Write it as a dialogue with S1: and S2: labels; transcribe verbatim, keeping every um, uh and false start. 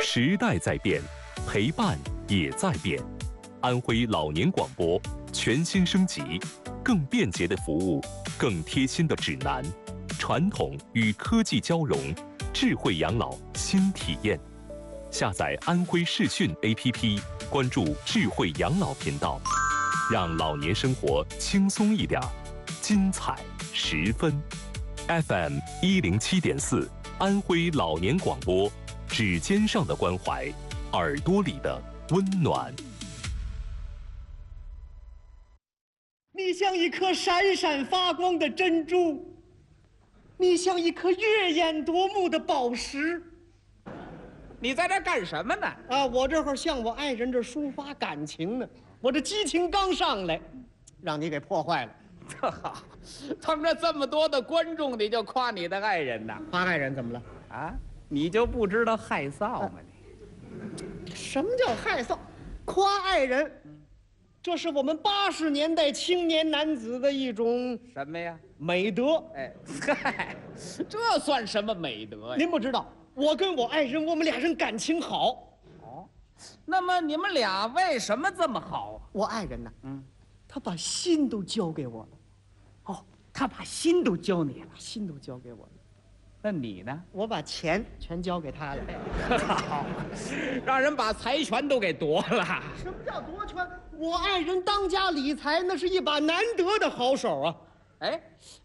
S1: 时代在变，陪伴也在变。安徽老年广播全新升级，更便捷的服务，更贴心的指南，传统与科技交融，智慧养老新体验。下载安徽视讯 A P P， 关注智慧养老频道，让老年生活轻松一点，精彩十分。F M 一零七点四，安徽老年广播，指尖上的关怀，耳朵里的温暖。
S2: 你像一颗闪闪发光的珍珠，你像一颗耀眼夺目的宝石。
S3: 你在这干什么呢？
S2: 啊，我这会儿向我爱人这抒发感情呢，我这激情刚上来，让你给破坏了。
S3: 好，碰着这么多的观众，你就夸你的爱人呐？
S2: 夸爱人怎么了？
S3: 啊，你就不知道害臊吗？
S2: 你什么叫害臊？夸爱人，这是我们八十年代青年男子的一种
S3: 什么呀？
S2: 美德。
S3: 哎，嗨，这算什么美德呀？
S2: 您不知道，我跟我爱人，我们俩人感情好。
S3: 哦，那么你们俩为什么这么好啊？
S2: 我爱人呢，
S3: 嗯，
S2: 他把心都交给我了。
S3: 哦，他把心都交你了，
S2: 心都交给我了。
S3: 那你呢？
S2: 我把钱全交给他了。
S3: 好，让人把财权都给夺了。
S2: 什么叫夺权？我爱人当家理财，那是一把难得的好手啊。
S3: 哎，